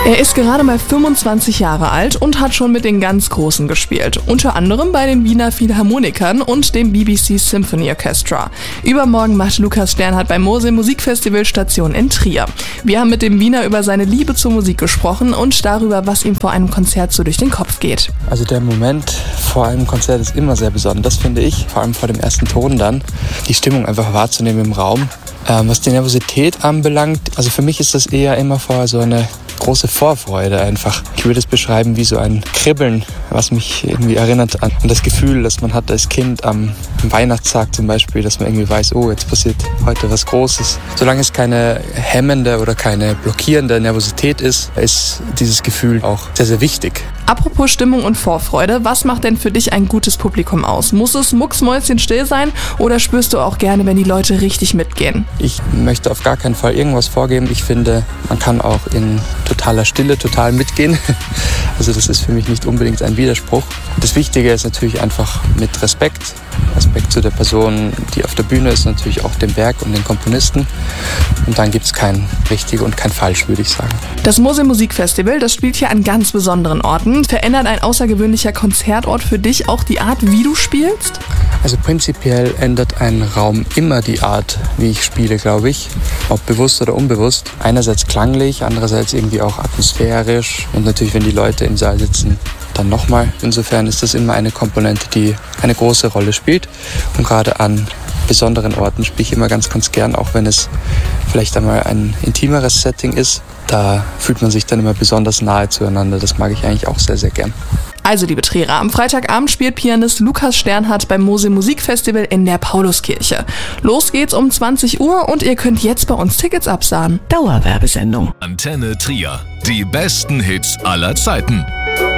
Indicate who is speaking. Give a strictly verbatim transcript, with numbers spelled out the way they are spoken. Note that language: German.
Speaker 1: Er ist gerade mal fünfundzwanzig Jahre alt und hat schon mit den ganz Großen gespielt. Unter anderem bei den Wiener Philharmonikern und dem B B C Symphony Orchestra. Übermorgen macht Lukas Sternhardt beim Mosel Musikfestival Station in Trier. Wir haben mit dem Wiener über seine Liebe zur Musik gesprochen und darüber, was ihm vor einem Konzert so durch den Kopf geht.
Speaker 2: Also der Moment vor einem Konzert ist immer sehr besonders, finde ich. Vor allem vor dem ersten Ton dann. Die Stimmung einfach wahrzunehmen im Raum. Ähm, was die Nervosität anbelangt, also für mich ist das eher immer vorher so eine große Vorfreude einfach. Ich würde es beschreiben wie so ein Kribbeln, was mich irgendwie erinnert an das Gefühl, das man hat als Kind am Weihnachtstag zum Beispiel, dass man irgendwie weiß, oh, jetzt passiert heute was Großes. Solange es keine hemmende oder keine blockierende Nervosität ist, ist dieses Gefühl auch sehr, sehr wichtig.
Speaker 1: Apropos Stimmung und Vorfreude, was macht denn für dich ein gutes Publikum aus? Muss es mucksmäuschenstill sein oder spürst du auch gerne, wenn die Leute richtig mitgehen?
Speaker 2: Ich möchte auf gar keinen Fall irgendwas vorgeben. Ich finde, man kann auch in totaler Stille total mitgehen. Also das ist für mich nicht unbedingt ein Widerspruch. Das Wichtige ist natürlich einfach mit Respekt. Respekt zu der Person, die auf der Bühne ist, natürlich auch dem Werk und den Komponisten. Und dann gibt es kein richtig und kein falsch, würde ich sagen.
Speaker 1: Das Mosel Musikfestival, das spielt hier an ganz besonderen Orten. Verändert ein außergewöhnlicher Konzertort für dich auch die Art, wie du spielst?
Speaker 2: Also prinzipiell ändert ein Raum immer die Art, wie ich spiele, glaube ich. Ob bewusst oder unbewusst. Einerseits klanglich, andererseits irgendwie auch atmosphärisch. Und natürlich, wenn die Leute im Saal sitzen, dann nochmal. Insofern ist das immer eine Komponente, die eine große Rolle spielt. Und gerade an besonderen Orten spiele ich immer ganz, ganz gern, auch wenn es vielleicht einmal ein intimeres Setting ist. Da fühlt man sich dann immer besonders nahe zueinander. Das mag ich eigentlich auch sehr, sehr gern.
Speaker 1: Also, liebe Trierer, am Freitagabend spielt Pianist Lukas Sternhardt beim Mosel Musikfestival in der Pauluskirche. Los geht's um zwanzig Uhr und ihr könnt jetzt bei uns Tickets absahen.
Speaker 3: Dauerwerbesendung.
Speaker 4: Antenne Trier. Die besten Hits aller Zeiten.